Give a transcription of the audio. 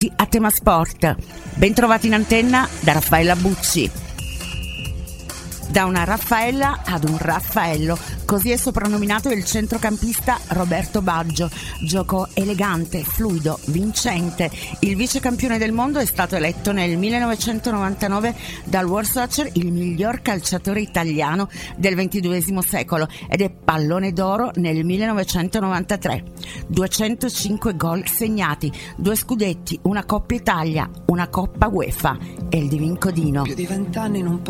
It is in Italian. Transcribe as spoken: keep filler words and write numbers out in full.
A tema sport, ben trovati in antenna da Raffaella Bucci. Da una Raffaella ad un Raffaello, così è soprannominato il centrocampista Roberto Baggio. Gioco elegante, fluido, vincente. Il vice campione del mondo è stato eletto nel millenovecentonovantanove dal World Soccer il miglior calciatore italiano del ventiduesimo secolo ed è pallone d'oro nel millenovecentonovantatré. duecentocinque gol segnati, due scudetti, una Coppa Italia, una Coppa UEFA e il Divin Codino. Più di vent'anni non